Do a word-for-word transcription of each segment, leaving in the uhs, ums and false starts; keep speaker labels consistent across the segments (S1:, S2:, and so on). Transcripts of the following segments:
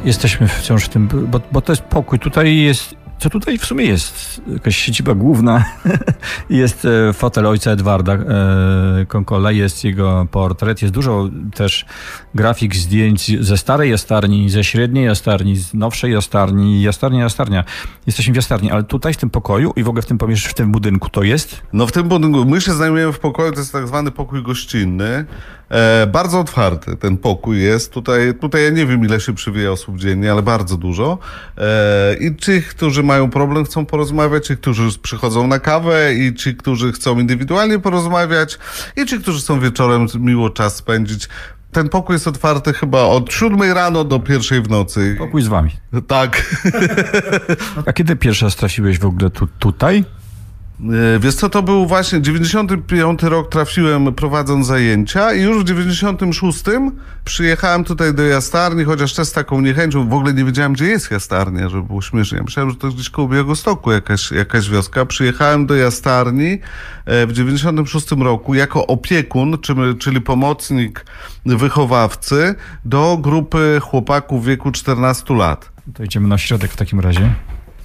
S1: Jesteśmy wciąż w tym, bo, bo to jest pokój. Tutaj jest, co tutaj w sumie jest? Jakaś siedziba główna. Jest e, fotel ojca Edwarda e, Konkola, jest jego portret. Jest dużo też grafik, zdjęć ze starej jastarni, ze średniej jastarni, z nowszej jastarni, jastarnia, jastarnia. Jesteśmy w jastarni, ale tutaj w tym pokoju i w ogóle w tym pomieszczeniu, w tym budynku to jest?
S2: No w tym budynku, my się znajdujemy w pokoju, to jest tak zwany pokój gościnny. E, bardzo otwarty ten pokój jest. Tutaj, tutaj ja nie wiem, ile się przywija osób dziennie, ale bardzo dużo. E, I ci, którzy mają problem, chcą porozmawiać, ci, którzy przychodzą na kawę i ci, którzy chcą indywidualnie porozmawiać i ci, którzy chcą wieczorem miło czas spędzić. Ten pokój jest otwarty chyba od siódmej rano do pierwszej w nocy.
S1: Pokój z wami.
S2: Tak.
S1: A kiedy pierwszy raz trafiłeś w ogóle tu, tutaj?
S2: Wiesz co, to był właśnie dziewięćdziesiąty piąty rok, trafiłem prowadząc zajęcia i już w dziewięćdziesiątym szóstym przyjechałem tutaj do jastarni, chociaż też z taką niechęcią, w ogóle nie wiedziałem, gdzie jest jastarnia, żeby było śmiesznie. Ja myślałem, że to gdzieś koło Białegostoku jakaś, jakaś wioska. Przyjechałem do jastarni w dziewięćdziesiątym szóstym roku jako opiekun, czyli pomocnik wychowawcy do grupy chłopaków w wieku czternastu lat.
S1: To idziemy na środek w takim razie.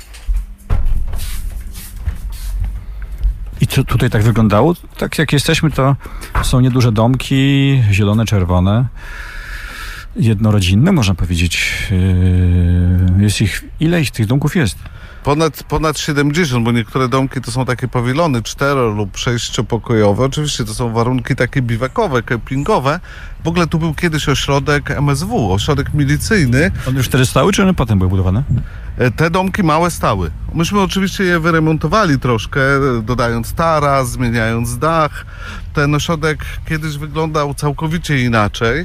S1: I co tutaj tak wyglądało? Tak jak jesteśmy, to są nieduże domki, zielone, czerwone, jednorodzinne, można powiedzieć. Jest ich, ile ich tych domków jest?
S2: Ponad, ponad siedemdziesiąt, bo niektóre domki to są takie pawilony cztero- lub sześciopokojowe. Oczywiście to są warunki takie biwakowe, kempingowe. W ogóle tu był kiedyś ośrodek M S W, ośrodek milicyjny.
S1: On już wtedy stały, czy one potem były budowane?
S2: Te domki małe stały. Myśmy oczywiście je wyremontowali troszkę, dodając taras, zmieniając dach. Ten ośrodek kiedyś wyglądał całkowicie inaczej.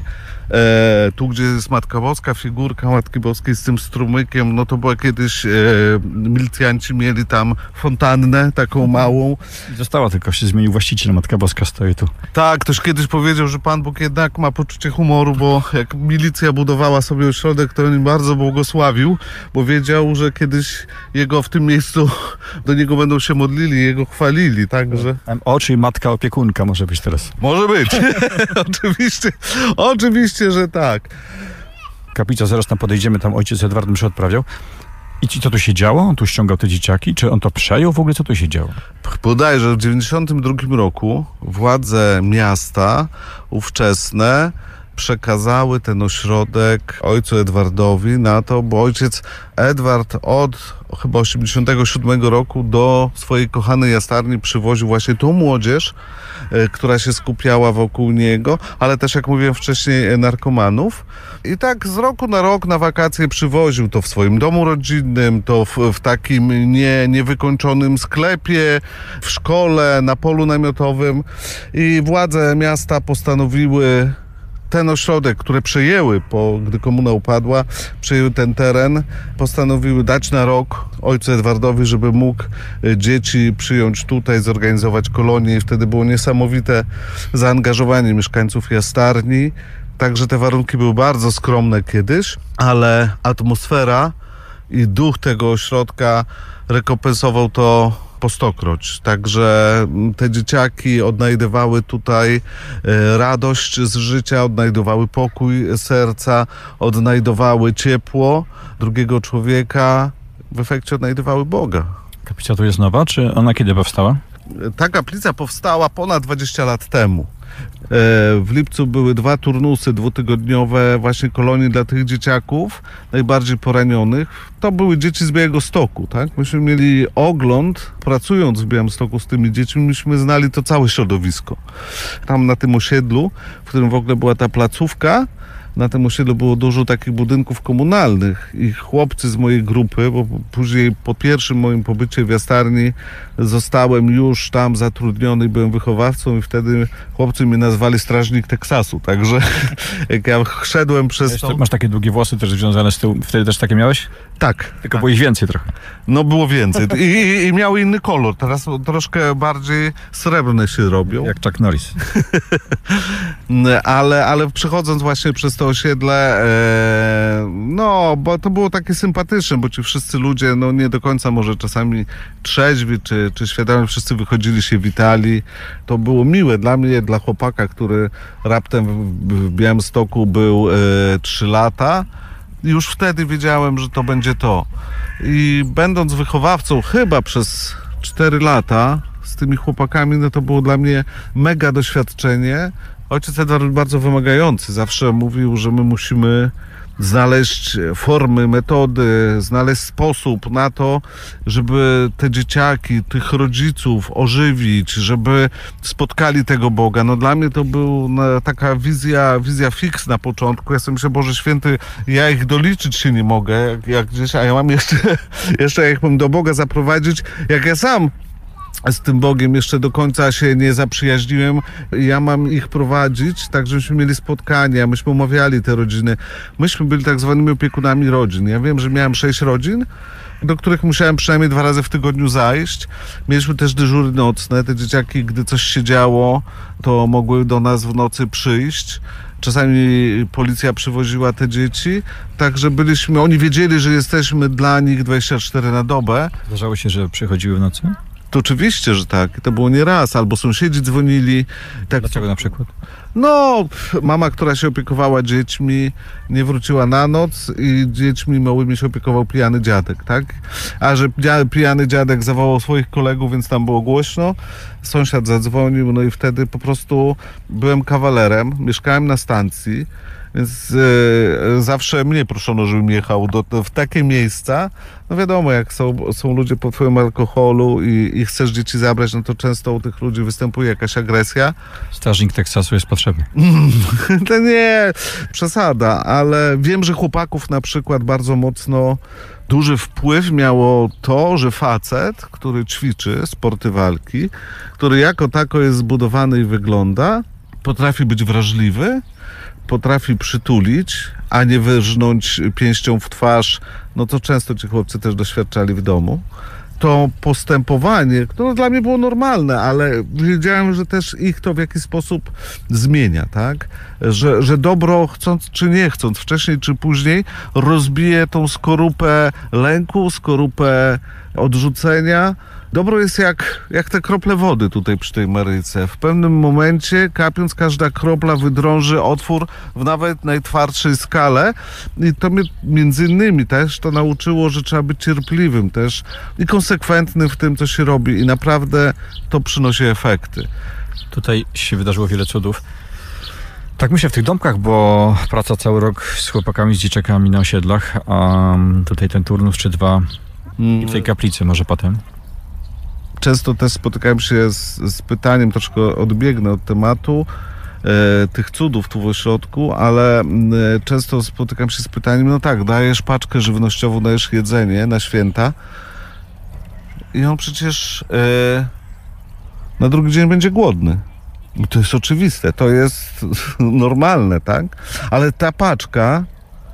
S2: E, tu, gdzie jest Matka Boska, figurka Matki Boskiej z tym strumykiem, no to była kiedyś, e, milicjanci mieli tam fontannę taką małą.
S1: Została, tylko się zmienił właściciel, Matka Boska stoi tu.
S2: Tak, ktoś kiedyś powiedział, że Pan Bóg jednak ma poczucie humoru, bo jak milicja budowała sobie ośrodek, to on bardzo błogosławił, bo wiedział, że kiedyś jego w tym miejscu, do niego będą się modlili, jego chwalili, także...
S1: M O, czyli matka opiekunka może być teraz.
S2: Może być, oczywiście, oczywiście, że tak.
S1: Kaplica, zaraz tam podejdziemy, tam ojciec Edward mszę odprawiał. I co tu się działo? On tu ściągał te dzieciaki? Czy on to przejął? W ogóle co tu się działo?
S2: Podaję, że w dziewięćdziesiątym drugim roku władze miasta ówczesne przekazały ten ośrodek ojcu Edwardowi na to, bo ojciec Edward od chyba osiemdziesiątego siódmego roku do swojej kochanej jastarni przywoził właśnie tą młodzież, która się skupiała wokół niego, ale też, jak mówiłem wcześniej, narkomanów. I tak z roku na rok na wakacje przywoził to w swoim domu rodzinnym, to w, w takim nie, niewykończonym sklepie, w szkole, na polu namiotowym. I władze miasta postanowiły ten ośrodek, które przejęły, po, gdy komuna upadła, przejęły ten teren, postanowiły dać na rok ojcu Edwardowi, żeby mógł dzieci przyjąć tutaj, zorganizować kolonię i wtedy było niesamowite zaangażowanie mieszkańców jastarni. Także te warunki były bardzo skromne kiedyś, ale atmosfera i duch tego ośrodka rekompensował to po stokroć. Także te dzieciaki odnajdywały tutaj radość z życia, odnajdowały pokój serca, odnajdowały ciepło drugiego człowieka, w efekcie odnajdywały Boga.
S1: Kaplica tu jest nowa, czy ona kiedy powstała?
S2: Ta kaplica powstała ponad dwadzieścia lat temu. W lipcu były dwa turnusy dwutygodniowe właśnie kolonii dla tych dzieciaków najbardziej poranionych. To były dzieci z Białegostoku, tak? Myśmy mieli ogląd, pracując w Białymstoku z tymi dziećmi, myśmy znali to całe środowisko. Tam na tym osiedlu, w którym w ogóle była ta placówka, na tym osiedlu było dużo takich budynków komunalnych i chłopcy z mojej grupy, bo później po pierwszym moim pobycie w jastarni zostałem już tam zatrudniony i byłem wychowawcą i wtedy chłopcy mnie nazwali strażnik Teksasu, także jak ja szedłem przez to...
S1: Masz takie długie włosy też związane z tyłu, wtedy też takie miałeś?
S2: Tak.
S1: Tylko tak. Było ich więcej trochę.
S2: No było więcej I, i, i miały inny kolor, teraz troszkę bardziej srebrne się robią.
S1: Jak Chuck Norris.
S2: ale, ale przechodząc właśnie przez to osiedle, e, no, bo to było takie sympatyczne, bo ci wszyscy ludzie, no nie do końca może czasami trzeźwi, czy, czy świadomi, wszyscy wychodzili, się witali. To było miłe dla mnie, dla chłopaka, który raptem w, w Białymstoku był e, trzy lata. Już wtedy wiedziałem, że to będzie to. I będąc wychowawcą chyba przez cztery lata z tymi chłopakami, no to było dla mnie mega doświadczenie. Ojciec Edward był bardzo wymagający. Zawsze mówił, że my musimy znaleźć formy, metody, znaleźć sposób na to, żeby te dzieciaki, tych rodziców ożywić, żeby spotkali tego Boga. No dla mnie to była taka wizja, wizja fix na początku. Ja sobie myślę, Boże Święty, ja ich doliczyć się nie mogę, jak, jak gdzieś, a ja mam jeszcze, jeszcze jak mam do Boga zaprowadzić, jak ja sam z tym Bogiem jeszcze do końca się nie zaprzyjaźniłem. Ja mam ich prowadzić, tak żebyśmy mieli spotkania, myśmy omawiali te rodziny. Myśmy byli tak zwanymi opiekunami rodzin. Ja wiem, że miałem sześć rodzin, do których musiałem przynajmniej dwa razy w tygodniu zajść. Mieliśmy też dyżury nocne. Te dzieciaki, gdy coś się działo, to mogły do nas w nocy przyjść. Czasami policja przywoziła te dzieci, także byliśmy, oni wiedzieli, że jesteśmy dla nich dwadzieścia cztery na dobę.
S1: Zdarzało się, że przychodziły w nocy?
S2: To oczywiście, że tak. To było nie raz. Albo sąsiedzi dzwonili. Tak.
S1: Dlaczego na przykład?
S2: No, mama, która się opiekowała dziećmi, nie wróciła na noc i dziećmi małymi się opiekował pijany dziadek, tak? A że pijany dziadek zawołał swoich kolegów, więc tam było głośno. Sąsiad zadzwonił, no i wtedy po prostu byłem kawalerem, mieszkałem na stacji, więc e, zawsze mnie proszono, żebym jechał do, do, w takie miejsca. No wiadomo, jak są, są ludzie pod wpływem alkoholu i, i chcesz dzieci zabrać, no to często u tych ludzi występuje jakaś agresja.
S1: Strażnik Teksasu jest potrzebny.
S2: To nie, przesada, ale wiem, że chłopaków na przykład bardzo mocno duży wpływ miało to, że facet, który ćwiczy sporty walki, który jako tako jest zbudowany i wygląda, potrafi być wrażliwy, potrafi przytulić, a nie wyrżnąć pięścią w twarz, no to często ci chłopcy też doświadczali w domu. To postępowanie, które dla mnie było normalne, ale wiedziałem, że też ich to w jakiś sposób zmienia, tak? Że, że dobro, chcąc czy nie chcąc, wcześniej czy później, rozbije tą skorupę lęku, skorupę odrzucenia. Dobro jest jak, jak te krople wody tutaj przy tej Maryjce. W pewnym momencie, kapiąc, każda kropla wydrąży otwór w nawet najtwardszej skale. I to mnie między innymi też to nauczyło, że trzeba być cierpliwym też i konsekwentnym w tym, co się robi. I naprawdę to przynosi efekty.
S1: Tutaj się wydarzyło wiele cudów. Tak myślę w tych domkach, bo praca cały rok z chłopakami, z dzieciakami na osiedlach, a tutaj ten turnus czy dwa i w tej kaplicy może potem.
S2: Często też spotykałem się z, z pytaniem, troszkę odbiegnę od tematu, e, tych cudów tu w ośrodku, ale e, często spotykam się z pytaniem, no tak, dajesz paczkę żywnościową, dajesz jedzenie na święta i on przecież e, na drugi dzień będzie głodny. I to jest oczywiste, to jest normalne, tak? Ale ta paczka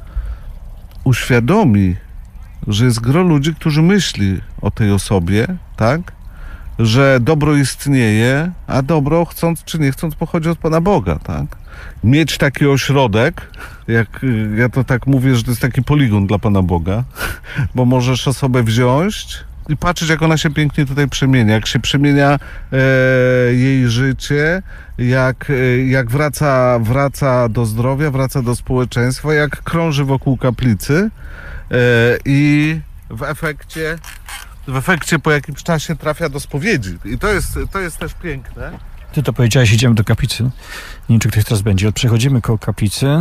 S2: uświadomi, że jest gro ludzi, którzy myśli o tej osobie, tak? Że dobro istnieje, a dobro, chcąc czy nie chcąc, pochodzi od Pana Boga, tak? Mieć taki ośrodek, jak ja to tak mówię, że to jest taki poligon dla Pana Boga, bo możesz osobę wziąć i patrzeć, jak ona się pięknie tutaj przemienia, jak się przemienia e, jej życie, jak, e, jak wraca, wraca do zdrowia, wraca do społeczeństwa, jak krąży wokół kaplicy e, i w efekcie w efekcie po jakimś czasie trafia do spowiedzi. I to jest, to jest też piękne.
S1: Ty to powiedziałeś, idziemy do kaplicy. Nie wiem, czy ktoś teraz będzie. Przechodzimy koło kaplicy.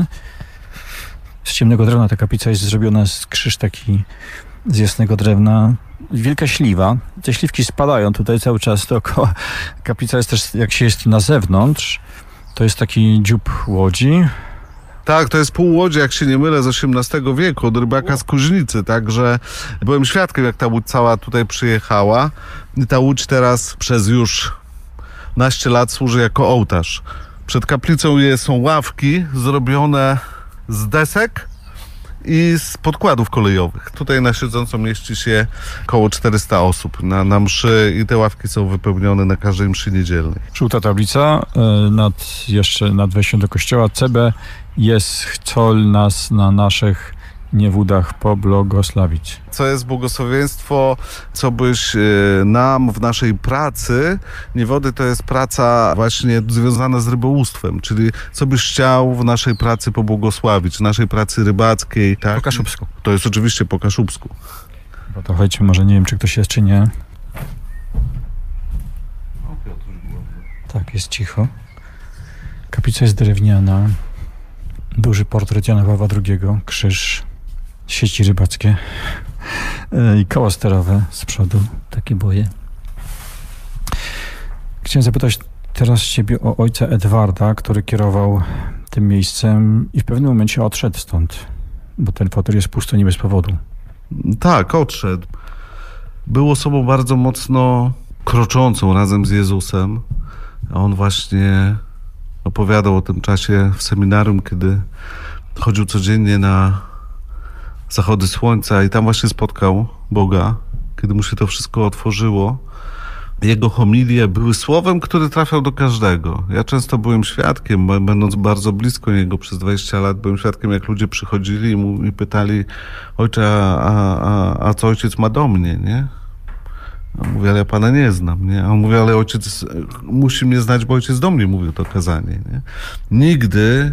S1: Z ciemnego drewna ta kaplica jest zrobiona z krzyż taki z jasnego drewna. Wielka śliwa. Te śliwki spadają tutaj cały czas dookoła. Kaplica jest też, jak się jest na zewnątrz, to jest taki dziób łodzi.
S2: Tak, to jest półłodzie, jak się nie mylę, z osiemnastego wieku, od rybaka z Kuźnicy, także byłem świadkiem, jak ta łódź cała tutaj przyjechała i ta łódź teraz przez już naście lat służy jako ołtarz. Przed kaplicą są ławki zrobione z desek i z podkładów kolejowych. Tutaj na siedząco mieści się około czterysta osób na, na mszy i te ławki są wypełnione na każdej mszy niedzielnej.
S1: Żółta tablica nad, jeszcze nad wejściem do kościoła. C B jest chcol nas na naszych nie w udach pobłogosławić.
S2: Co jest błogosławieństwo, co byś y, nam w naszej pracy, niewody to jest praca właśnie związana z rybołówstwem, czyli co byś chciał w naszej pracy pobłogosławić, w naszej pracy rybackiej, tak?
S1: Po kaszubsku.
S2: To jest oczywiście po kaszubsku.
S1: Bo to chodźmy, może nie wiem, czy ktoś jest, czy nie. Tak, jest cicho. Kaplica jest drewniana. Duży portret Jana Pawła drugiego, krzyż, sieci rybackie i koło sterowe z przodu, takie boje. Chciałem zapytać teraz ciebie o ojca Edwarda, który kierował tym miejscem i w pewnym momencie odszedł stąd, bo ten fotel jest pusty nie bez powodu.
S2: Tak, odszedł. Był osobą bardzo mocno kroczącą razem z Jezusem. A on właśnie opowiadał o tym czasie w seminarium, kiedy chodził codziennie na zachody słońca i tam właśnie spotkał Boga, kiedy mu się to wszystko otworzyło. Jego homilie były słowem, które trafiał do każdego. Ja często byłem świadkiem, będąc bardzo blisko niego przez dwadzieścia lat, byłem świadkiem, jak ludzie przychodzili i, mu, i pytali: ojcze, a, a, a co ojciec ma do mnie, nie? A on mówi: ale ja Pana nie znam, nie? A on mówi: ale ojciec musi mnie znać, bo ojciec do mnie mówił to kazanie, nie? Nigdy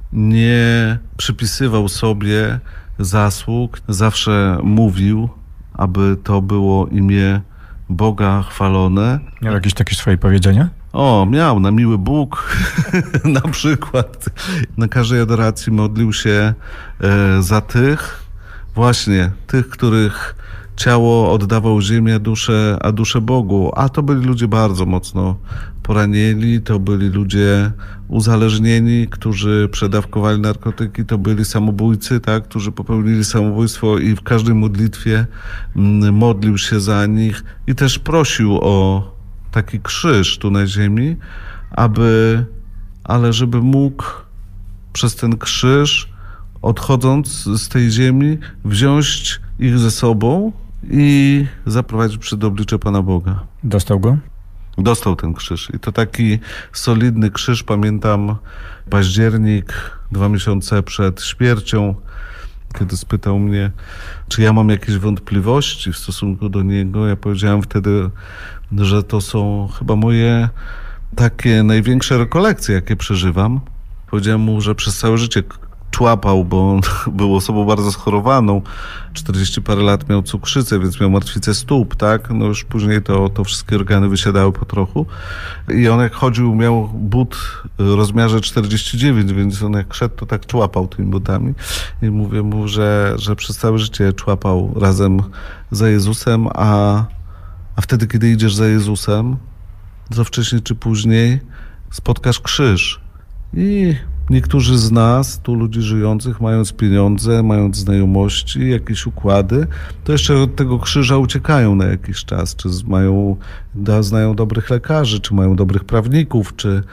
S2: nie przypisywał sobie zasług, zawsze mówił, aby to było imię Boga chwalone.
S1: Miał jakieś takie swoje powiedzenia?
S2: O, miał, na miły Bóg na przykład. Na każdej adoracji modlił się e, za tych, właśnie tych, których ciało oddawał ziemię, duszę, a duszę Bogu. A to byli ludzie bardzo mocno poranieni, to byli ludzie uzależnieni, którzy przedawkowali narkotyki, to byli samobójcy, tak, którzy popełnili samobójstwo i w każdej modlitwie modlił się za nich i też prosił o taki krzyż tu na ziemi, aby, ale żeby mógł przez ten krzyż, odchodząc z tej ziemi, wziąć ich ze sobą i zaprowadzić przed oblicze Pana Boga.
S1: Dostał go?
S2: Dostał ten krzyż. I to taki solidny krzyż. Pamiętam październik, dwa miesiące przed śmiercią, kiedy spytał mnie, czy ja mam jakieś wątpliwości w stosunku do niego. Ja powiedziałem wtedy, że to są chyba moje takie największe rekolekcje, jakie przeżywam. Powiedziałem mu, że przez całe życie człapał, bo on był osobą bardzo schorowaną. czterdzieści parę lat miał cukrzycę, więc miał martwicę stóp, tak? No już później to, to wszystkie organy wysiadały po trochu. I on jak chodził, miał but w rozmiarze czterdzieści dziewięć, więc on jak szedł, to tak człapał tymi butami. I mówię mu, że, że przez całe życie człapał razem za Jezusem, a, a wtedy, kiedy idziesz za Jezusem, to wcześniej czy później spotkasz krzyż. I niektórzy z nas, tu ludzi żyjących, mając pieniądze, mając znajomości, jakieś układy, to jeszcze od tego krzyża uciekają na jakiś czas. Czy mają, da, znają dobrych lekarzy, czy mają dobrych prawników, czy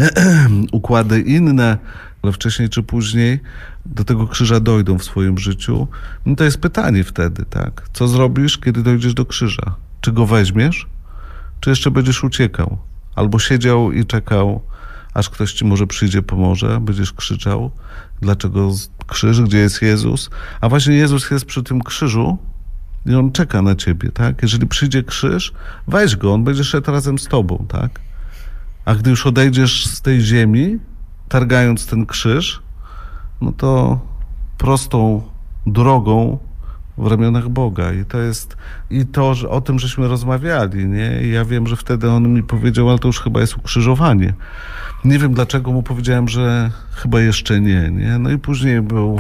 S2: układy inne, ale wcześniej czy później do tego krzyża dojdą w swoim życiu. No to jest pytanie wtedy, tak? Co zrobisz, kiedy dojdziesz do krzyża? Czy go weźmiesz? Czy jeszcze będziesz uciekał? Albo siedział i czekał, aż ktoś ci może przyjdzie, pomoże, będziesz krzyczał, dlaczego krzyż, gdzie jest Jezus? A właśnie Jezus jest przy tym krzyżu i On czeka na ciebie, tak? Jeżeli przyjdzie krzyż, weź go, On będzie szedł razem z tobą, tak? A gdy już odejdziesz z tej ziemi, targając ten krzyż, no to prostą drogą w ramionach Boga. I to jest, i to, że o tym żeśmy rozmawiali, nie? I ja wiem, że wtedy on mi powiedział, ale to już chyba jest ukrzyżowanie. Nie wiem, dlaczego mu powiedziałem, że chyba jeszcze nie, nie? No i później był,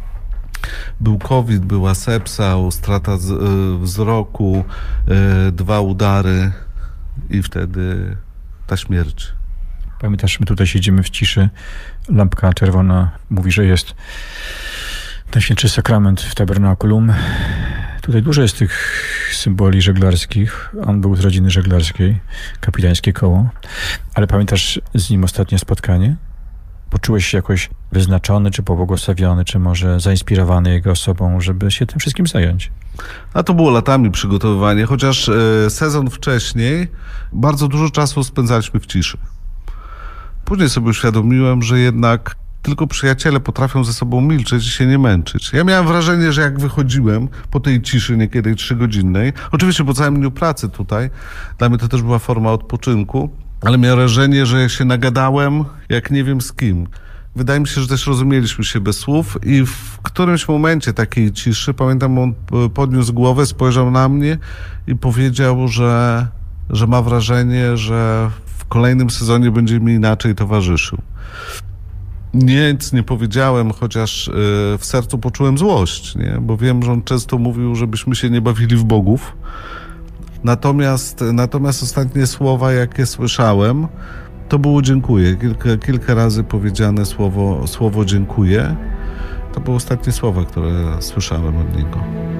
S2: był COVID, była sepsa, strata z, y, wzroku, y, dwa udary i wtedy ta śmierć.
S1: Pamiętasz, my tutaj siedzimy w ciszy, lampka czerwona mówi, że jest Najświętszy Sakrament w tabernakulum. Tutaj dużo jest tych symboli żeglarskich. On był z rodziny żeglarskiej, kapitańskie koło. Ale pamiętasz z nim ostatnie spotkanie? Poczułeś się jakoś wyznaczony, czy pobłogosławiony, czy może zainspirowany jego osobą, żeby się tym wszystkim zająć?
S2: A to było latami przygotowywanie, chociaż e, sezon wcześniej bardzo dużo czasu spędzaliśmy w ciszy. Później sobie uświadomiłem, że jednak tylko przyjaciele potrafią ze sobą milczeć i się nie męczyć. Ja miałem wrażenie, że jak wychodziłem po tej ciszy niekiedy trzygodzinnej, oczywiście po całym dniu pracy tutaj, dla mnie to też była forma odpoczynku, ale miałem wrażenie, że się nagadałem jak nie wiem z kim. Wydaje mi się, że też rozumieliśmy się bez słów i w którymś momencie takiej ciszy, pamiętam, on podniósł głowę, spojrzał na mnie i powiedział, że, że ma wrażenie, że w kolejnym sezonie będzie mi inaczej towarzyszył. Nic nie powiedziałem, chociaż w sercu poczułem złość, nie? Bo wiem, że on często mówił, żebyśmy się nie bawili w bogów. Natomiast, natomiast ostatnie słowa, jakie słyszałem, to było dziękuję. Kilka, kilka razy powiedziane słowo, słowo dziękuję. To były ostatnie słowa, które słyszałem od niego.